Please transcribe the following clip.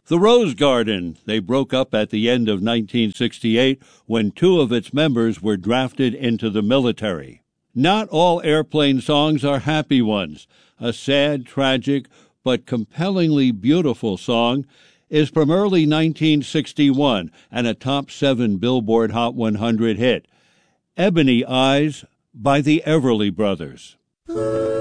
The Rose Garden. They broke up at the end of 1968 when two of its members were drafted into the military. Not all Airplane songs are happy ones. A sad, tragic, but compellingly beautiful song is from early 1961 and a top 7 Billboard Hot 100 hit, Ebony Eyes by the Everly Brothers.